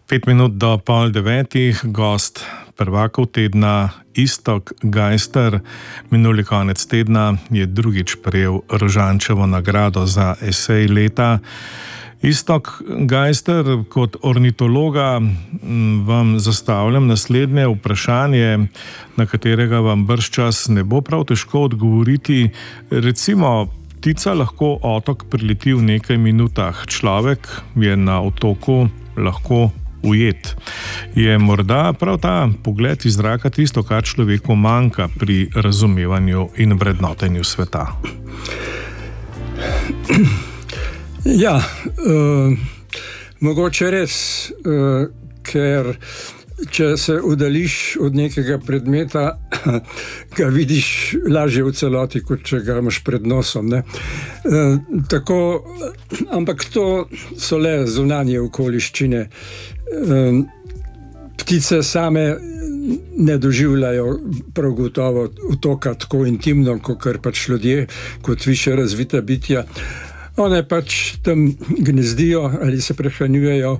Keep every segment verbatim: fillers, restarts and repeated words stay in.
Pet minut do pol devetih, gost prvakov tedna Iztok Gajster. Minuli konec tedna je drugič prejel Rožančevo nagrado za esej leta. Iztok Gajster, kot ornitologa vam zastavljam naslednje vprašanje, na katerega vam bržčas ne bo prav težko odgovoriti. Recimo, ptica lahko otok prileti v nekaj minutah, človek je na otoku lahko ujet. Je morda prav ta pogled iz zraka tisto, kar človeku manjka pri razumevanju in vrednotenju sveta? Ja, uh, mogoče res, uh, ker če se oddališ od nekega predmeta, ga vidiš lažje v celoti, kot če ga imaš pred nosom. Ne? Uh, tako, ampak to so le zunanje okoliščine. Uh, ptice same ne doživljajo prav gotovo otoka tako intimno, kot pač ljudje, kot više razvita bitja. One pač tam gnezdijo ali se prehranjujejo,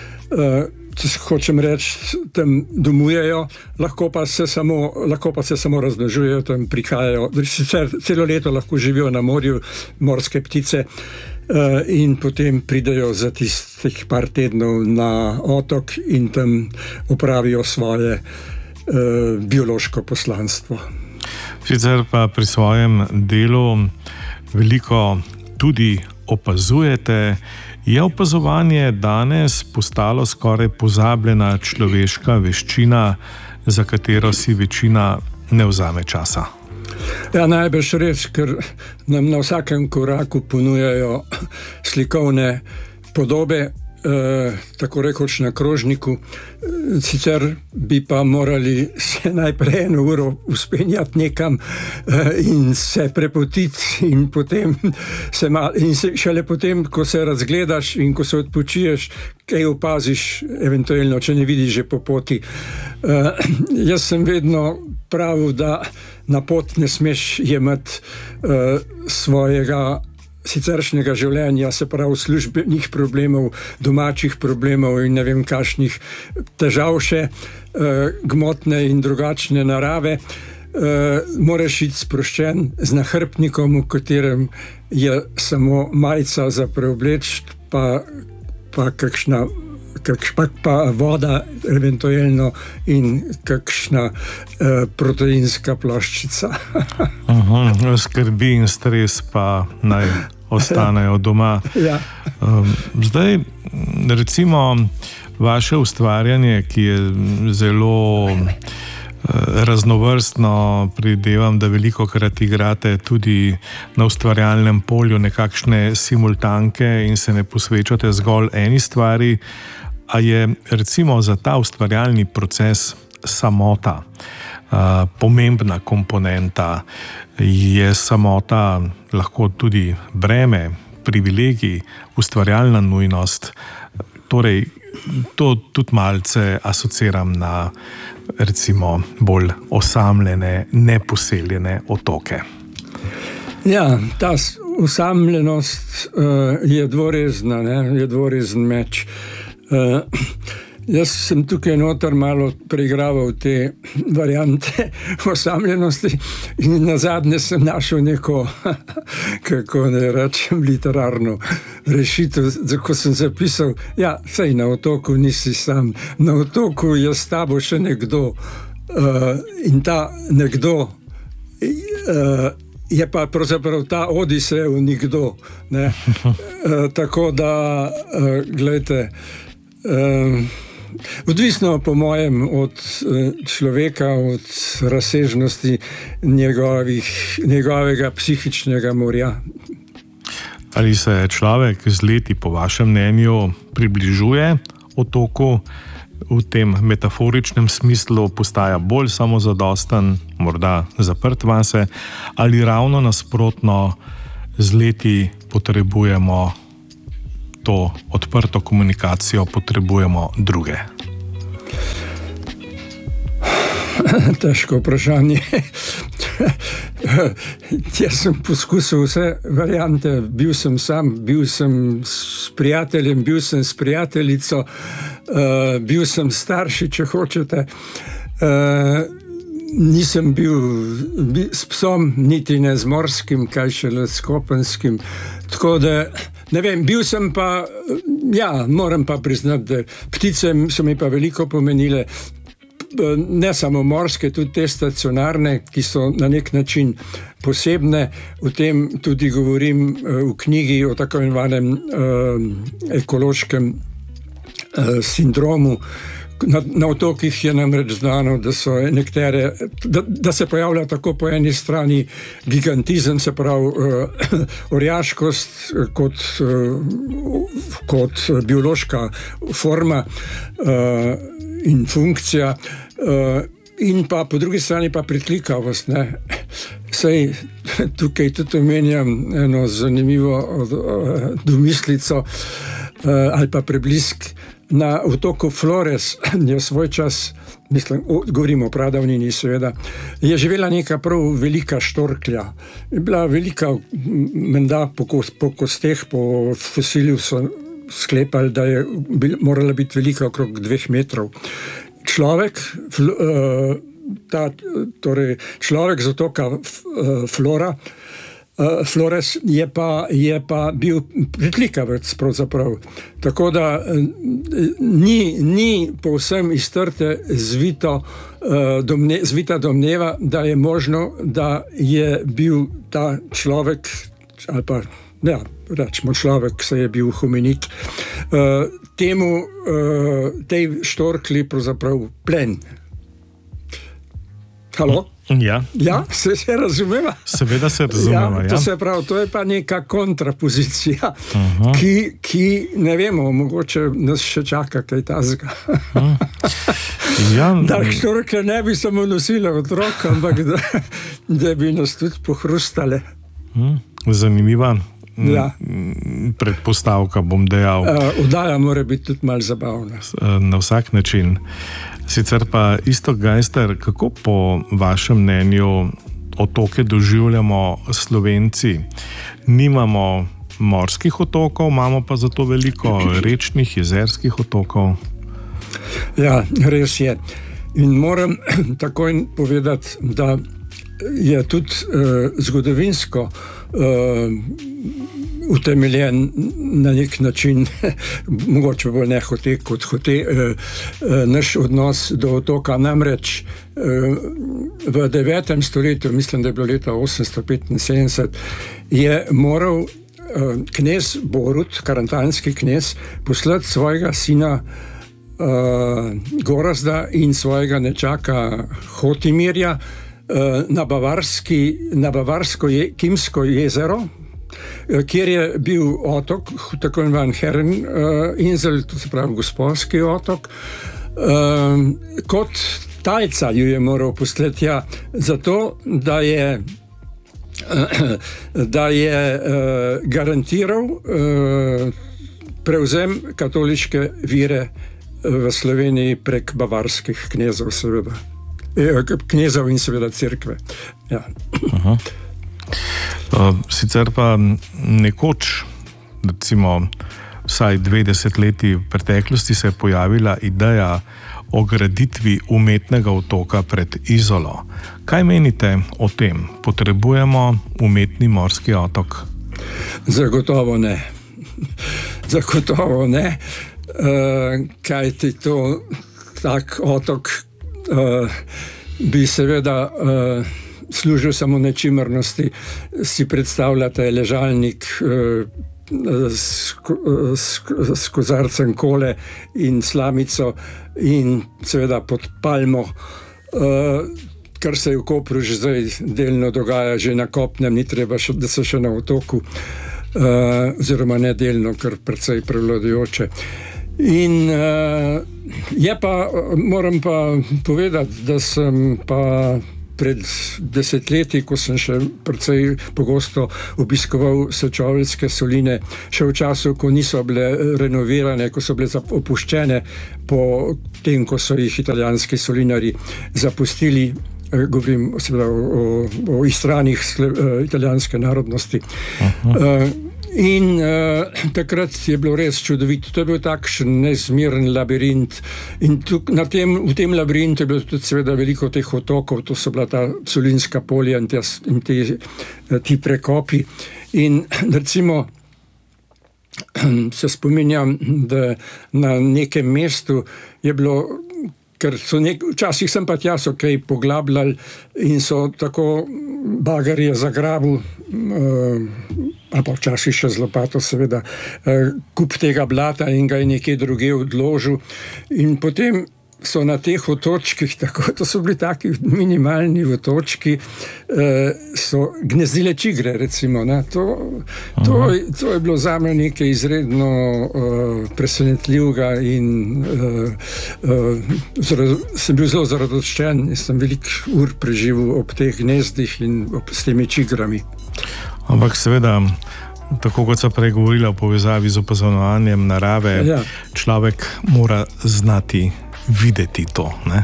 uh, hočem reči, tam domujejo, lahko pa se samo, lahko pa se samo razmnožujejo, tam prihajajo. Sicer celo leto lahko živijo na morju morske ptice uh, in potem pridejo za tistih par tednov na otok in tam opravijo svoje uh, biološko poslanstvo. Sicer pa pri svojem delu veliko tudi opazujete. Je opazovanje danes postalo skoraj pozabljena človeška veščina, za katero si večina ne vzame časa? Ja, najbrž res, ker nam na vsakem koraku ponujajo slikovne podobe, eh, tako rekoč na krožniku. Sicer bi pa morali se najprej eno uro uspenjati nekam eh, in se prepotiti in potem se mal, in se, šele potem, ko se razgledaš in ko se odpočiješ, kaj opaziš, eventualno, če ne vidiš že po poti. Eh, jaz sem vedno pravil, da na pot ne smeš jemati eh, svojega siceršnjega življenja, se pravi službenih problemov, domačih problemov in ne vem kakšnih težav še, eh, gmotne in drugačne narave. Eh, moraš iti sproščen z nahrbtnikom, v katerem je samo majica za preobleč, pa, pa kakšna kakšna pa voda eventualno in kakšna eh, proteinska ploščica. Aha, skrbi in stres pa naj ostanejo doma. Ja. Um, zdaj, recimo, vaše ustvarjanje, ki je zelo uh, raznovrstno, pridevam, da velikokrat igrate tudi na ustvarjalnem polju nekakšne simultanke in se ne posvečate zgolj eni stvari, a je recimo za ta ustvarjalni proces samota uh, pomembna komponenta? Je samota lahko tudi breme, privilegij, ustvarjalna nujnost? Torej, to tudi malce asociiram na recimo bolj osamljene, neposeljene otoke. Ja, ta osamljenost uh, je dvorezna, ne? Je dvorezen meč. Uh, jaz sem tukaj noter malo preigraval te variante osamljenosti in nazadnje sem našel neko, kako ne rečem, literarno rešitev, ko sem zapisal, ja, saj na otoku nisi sam, na otoku je s tabo še nekdo uh, in ta nekdo uh, je pa pravzaprav ta Odisejev nikdo. Ne? Uh, tako da, uh, glejte, Uh, odvisno po mojem od uh, človeka, od razsežnosti njegovih, njegovega psihičnega morja. Ali se človek z leti po vašem mnenju približuje otoku, v tem metaforičnem smislu postaja bolj samozadosten, morda zaprt vase, ali ravno nasprotno, z leti potrebujemo to odprto komunikacijo, potrebujemo druge? Težko vprašanje. jaz sem poskusil vse variante, bil sem sam, bil sem s prijateljem, bil sem s prijateljico, uh, bil sem starši, če hočete. Uh, nisem bil, bil s psom, niti ne z morskim, kaj šele s kopenskim. Tako da, ne vem, bil sem pa, ja, moram pa priznati, da ptice so mi pa veliko pomenile, ne samo morske, tudi te stacionarne, ki so na nek način posebne. O tem tudi govorim v knjigi o tako imenovanem uh, ekološkem uh, sindromu. Na, na otokih je namreč znano, da so nekatere, da, da se pojavlja tako po eni strani gigantizem, se pravi uh, orjaškost kot, uh, kot biološka forma uh, in funkcija, uh, in pa po drugi strani pa pritlikavost. Ne? Sej tukaj tudi omenjam eno zanimivo uh, domislico uh, ali pa preblisk. Na otoku Flores je svoj čas, mislim, govorimo o pradavnini seveda, je živela neka prav velika štorklja. Je bila velika, menda po, po kosteh, po fosilju so sklepali, da je bil, morala biti velika okrog dveh metrov. Človek, fl, uh, ta, torej človek z otoka uh, Flora, Uh, Flores je pa, je pa bil pritlikavec pravzaprav. Tako da uh, ni, ni povsem iztrte zvito, uh, domne, zvita domneva, da je možno, da je bil ta človek, ali pa ja, rečemo človek, se je bil hominid, uh, temu, uh, tej štorkli pravzaprav plen. Halo? Ja, ja se, se razumeva. Seveda se razumeva. Ja, to, se pravi, to je pa neka kontrapozicija, uh-huh. ki, ki, ne vemo, mogoče nas še čaka kaj tazga. Uh-huh. Ja, da štorke ne bi samo nosile otrok, ampak da, da bi nas tudi pohrustale. Uh-huh. Zanimiva ja. predpostavka, bom dejal. Uh, Oddaja mora biti tudi malo zabavna. Na vsak način. Sicer pa Iztok Gajser, kako po vašem mnenju otoke doživljamo Slovenci? Nimamo morskih otokov, imamo pa zato veliko rečnih, jezerskih otokov. Ja, res je. In moram takoj povedati, da je tudi uh, zgodovinsko uh, utemeljen na nek način, mogoče bolj ne hote kot hote, eh, eh, naš odnos do otoka. Namreč eh, v devetem stoletju, mislim, da je bilo leta osemsto petinsedemdeset, je moral eh, knez Borut, karantanski knez, poslati svojega sina eh, Gorazda in svojega nečaka Hotimirja eh, na, bavarski, na bavarsko je, Kimsko jezero, kjer je bil otok, tako imenovan Herren uh, Insel, to se pravi gospodski otok. Uh, kot talca ju je moral poslati, ja, zato, da je, uh, da je uh, garantiral uh, prevzem katoliške vire v Sloveniji prek bavarskih knezov, seveda. E, knezov in seveda cerkve. Ja. Aha. Sicer pa nekoč, recimo vsaj dve desetletji v preteklosti, se je pojavila ideja o graditvi umetnega otoka pred Izolo. Kaj menite o tem? Potrebujemo umetni morski otok? Zagotovo ne. Zagotovo ne. Uh, kaj ti to, tak otok uh, bi seveda uh, služil samo nečimrnosti. Si predstavljate ležalnik uh, s, s, s kozarcem kole in slamico in seveda pod palmo, uh, kar se je v Kopru že zdaj delno dogaja, že na kopnem, ni treba, še, da se še na otoku, uh, oziroma ne delno, kar precej prevladujoče. In uh, je pa, moram pa povedati, da sem pa pred desetletji, ko sem še precej pogosto obiskoval Sečoveljske soline, še v času, ko niso bile renovirane, ko so bile opuščene, po tem, ko so jih italijanski solinari zapustili govorim seveda o, o, o istranih italijanske narodnosti. Uh, In uh, takrat je bilo res čudovito. To je bil takšen nezmeren labirint. In tuk, na tem, v tem labirintu je bilo tudi seveda veliko teh otokov, to so bila ta Solinska polja in, te, in te, ti prekopi. In recimo se spominjam, da na nekem mestu je bilo, ker so nek, včasih sem pa tja so kaj poglabljali in so tako bagarje zagrabil, uh, ali pa včasih še z lopato seveda, uh, kup tega blata in ga je nekje druge odložil. In potem so na teh otočkih, tako, to so bili taki minimalni otočki, eh, so gnezdile čigre, recimo. Ne? To, to, to je bilo zame nekaj izredno uh, presenetljivega in uh, uh, zarad, sem bil zelo zaradoščen in sem velik ur preživel ob teh gnezdih in ob, s temi čigrami. Ampak seveda, tako kot so prej govorila o povezavi z opazovanjem narave, ja. Človek mora znati videti to. Ne?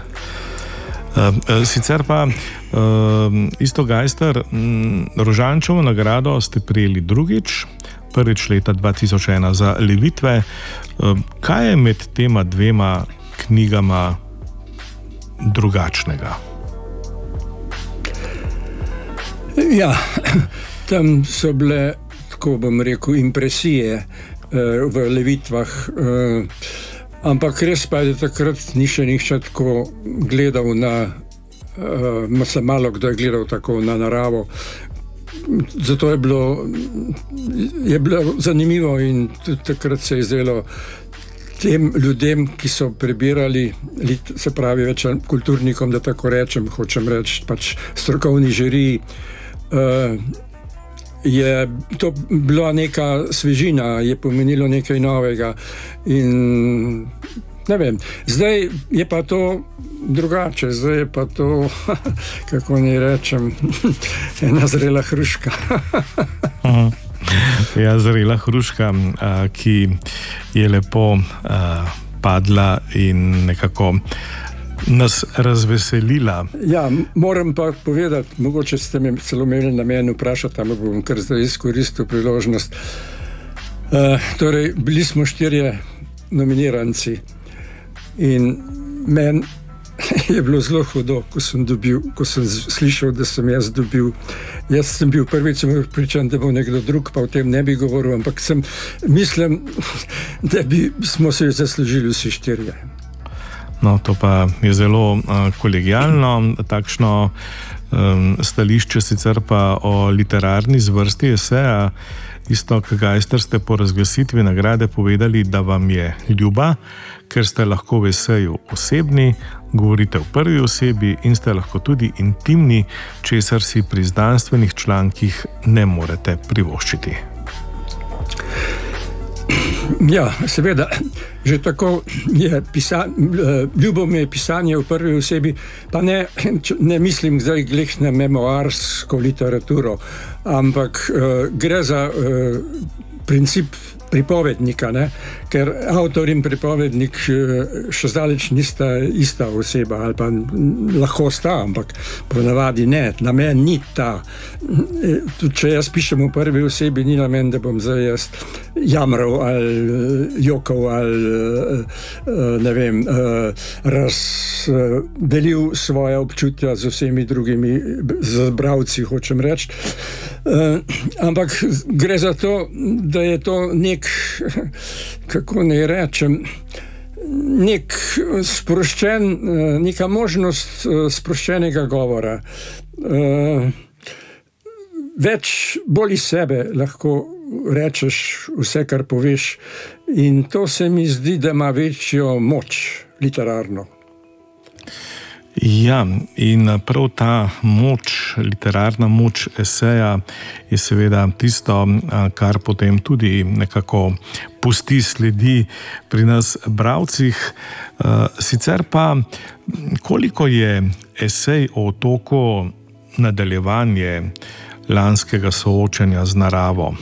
Sicer pa isto Geister, Rožančevo nagrado ste prijeli drugič, prvič leta dva tisoč ena za Levitve. Kaj je med tema dvema knjigama drugačnega? Ja, tam so bile, tako bom rekel, impresije v Levitvah. Ampak res pa je takrat ni še nihče tako gledal na, uh, se malo kdo je gledal tako na naravo. Zato je bilo, je bilo zanimivo in tudi takrat se je zdelo tem ljudem, ki so prebirali, se pravi več kulturnikom, da tako rečem, hočem reči, pač strokovni žiriji, uh, je to bila neka svežina, je pomenilo nekaj novega in ne vem, zdaj je pa to drugače, zdaj je pa to, kako naj rečem, ena zrela hruška. Ja, zrela hruška, ki je lepo padla in nekako nas razveselila. Ja, moram pa povedati, mogoče ste me celo imeli na meni vprašati, ampak bom kar zdaj izkoristil priložnost. Uh, torej, bili smo štirje nominiranci in meni je bilo zelo hudo, ko sem dobil, ko sem slišal, da sem jaz dobil. Jaz sem bil prvič pričan, da bo nekdo drug, pa o tem ne bi govoril, ampak sem, mislim, da bi smo se zaslužili vsi štirje. No, to pa je zelo uh, kolegijalno, takšno um, stališče, sicer pa o literarni zvrsti eseja. Iztok Geister, ste po razglasitvi nagrade povedali, da vam je ljuba, ker ste lahko v eseju osebni, govorite v prvi osebi in ste lahko tudi intimni, česar si pri znanstvenih člankih ne morete privoščiti. Ja, seveda, že tako je pisanje, ljubo mi je pisanje v prvi osebi, pa ne, ne mislim zdaj glih na memoarsko literaturo, ampak uh, gre za uh, princip pripovednika, ne? Ker avtor in pripovednik še zdaleč nista ista oseba, ali pa lahko sta, ampak ponavadi ne, namen ni ta. Tudi če jaz pišem v prvi osebi, ni namen, da bom zdaj jaz jamral ali jokal ali ne vem, razdelil svoje občutja z vsemi drugimi z bralci, hočem reči. Ampak gre za to, da je to nek, kako naj rečem, nek sproščen, neka možnost sproščenega govora. Več bolj iz sebe lahko rečeš vse, kar poveš, in to se mi zdi, da ima večjo moč literarno. Ja, in prav ta moč, literarna moč eseja je seveda tisto, kar potem tudi nekako pusti sledi pri nas bralcih. Sicer pa, koliko je esej o otoku nadaljevanje lanskega soočenja z naravo?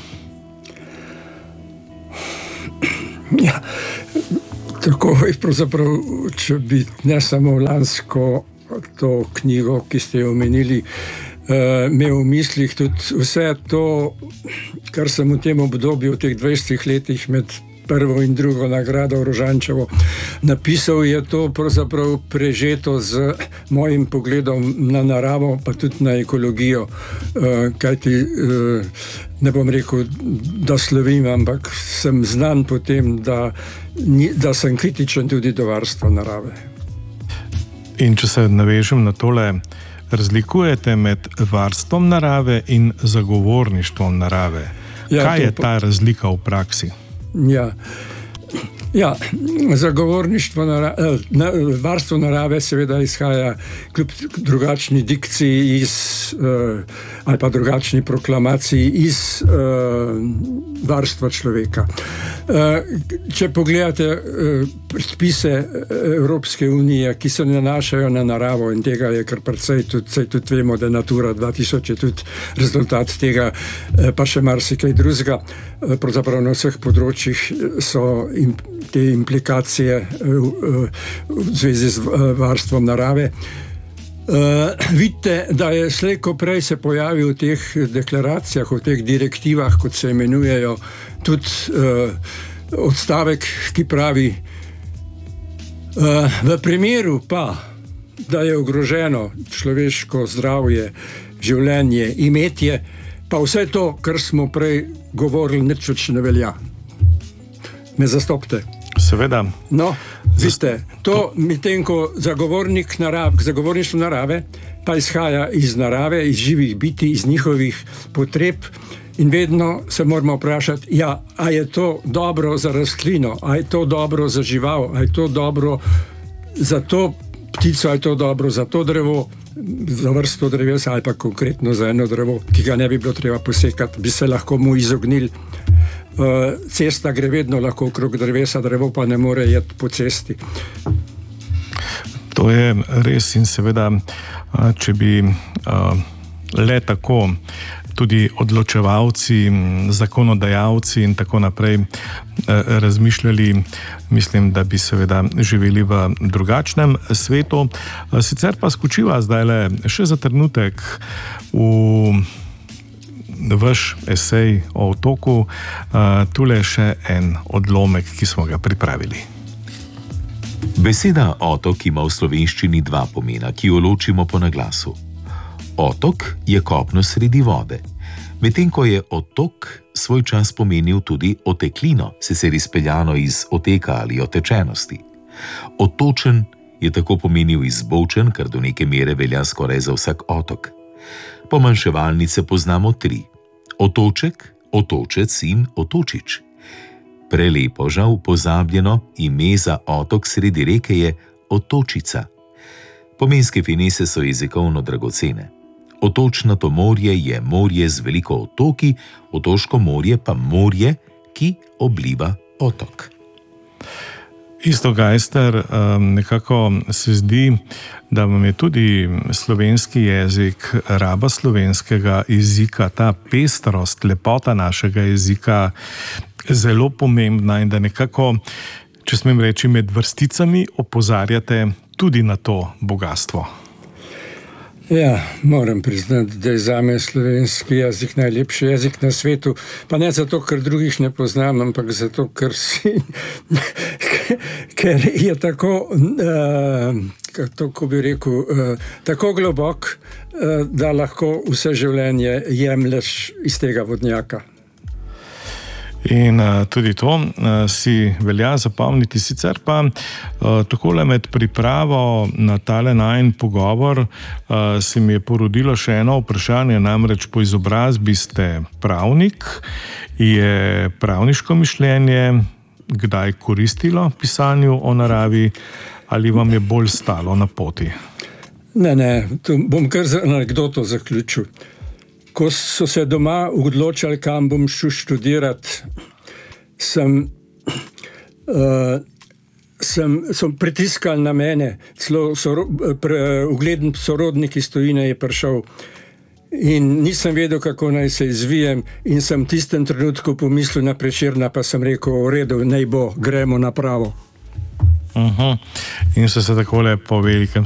Ja, tako je pravzaprav, če bi ne samo lansko to knjigo, ki ste jo omenili, imel v mislih tudi vse to, kar sem v tem obdobju, v teh dvajsetih letih med prvo in drugo nagrado Rožančevo napisal, je to pravzaprav prežeto z mojim pogledom na naravo, pa tudi na ekologijo, kajti ne bom rekel, da slovim, ampak sem znan po tem, da, da sem kritičen tudi do varstva narave. In če se navežem na tole, razlikujete med varstvom narave in zagovorništvom narave. Ja, kaj je ta razlika v praksi? Ja, ja zagovorništvo narave, na, varstvo narave seveda izhaja kljub drugačni dikciji iz, uh, ali pa drugačni proklamaciji iz uh, varstva človeka. Uh, če pogledate uh, predpise Evropske unije, ki se nanašajo na naravo, in tega je kar precej, tudi, tudi vemo, da Natura dva tisoč je tudi rezultat tega, uh, pa še marsikaj drugega, uh, pravzaprav na vseh področjih so im, te implikacije uh, uh, v zvezi z uh, varstvom narave. Uh, vidite, da je slej ko prej se pojavil v teh deklaracijah, v teh direktivah, kot se imenujejo, tudi uh, odstavek, ki pravi, uh, v primeru pa, da je ogroženo človeško zdravje, življenje, imetje, pa vse to, kar smo prej govorili, nič več ne velja. Me zastopite. Seveda. No, veste, to medtem ko zagovornik narave, zagovorništvo narave pa izhaja iz narave, iz živih bitij, iz njihovih potreb, in vedno se moramo vprašati, ja, a je to dobro za rastlino, a je to dobro za žival, a je to dobro za to ptico, a je to dobro za to drevo, za vrsto drevesa, ali pa konkretno za eno drevo, ki ga ne bi bilo treba posekati, bi se lahko mu izognili. Uh, cesta gre vedno lahko okrog drevesa, drevo pa ne more jeti po cesti. To je res, in seveda, če bi uh, le tako tudi odločevalci, zakonodajalci in tako naprej razmišljali, mislim, da bi seveda živeli v drugačnem svetu. Sicer pa skočiva zdajle še za trenutek v vaš esej o otoku, tule še en odlomek, ki smo ga pripravili. Beseda otok ima v slovenščini dva pomena, ki jo ločimo po naglasu. Otok je kopno sredi vode, medtem ko je otok svoj čas pomenil tudi oteklino, sicer izpeljano iz oteka ali otečenosti. Otočen je tako pomenil izbočen, kar do neke mere velja skoraj za vsak otok. Pomanjševalnice poznamo tri: otoček, otočec in otočič. Prelepo, žal pozabljeno ime za otok sredi reke je otočica. Pomenske finese so jezikovno dragocene. Otočnato morje je morje z veliko otoki, otoško morje pa morje, ki obliva otok. Isto, Gajster, nekako se zdi, da vam je tudi slovenski jezik, raba slovenskega jezika, ta pestrost, lepota našega jezika zelo pomembna in da nekako, če smem reči, med vrsticami opozarjate tudi na to bogatstvo. Ja, moram priznati, da je zame slovenski jezik najlepši jezik na svetu, pa ne zato, ker drugih ne poznam, ampak zato, ker si, ker je tako, uh, kako bi rekel, uh, tako globok, uh, da lahko vse življenje jemlješ iz tega vodnjaka. In uh, tudi to uh, si velja zapomniti. Sicer pa uh, takole med pripravo na tale najin pogovor uh, se mi je porodilo še eno vprašanje, namreč po izobrazbi ste pravnik. Je pravniško mišljenje kdaj koristilo pisanju o naravi ali vam je bolj stalo na poti? Ne, ne, to bom kar za anekdoto zaključil. Ko so se doma odločali, kam bom šel študirati, sem, uh, sem, sem pritiskal na mene, celo soro, pre, ugleden sorodnik iz tujine je prišel in nisem vedel, kako naj se izvijem, in sem v tistem trenutku pomislil na Prešerna, pa sem rekel, v redu, naj bo, gremo napravo. Uh-huh. In so se takole po velikem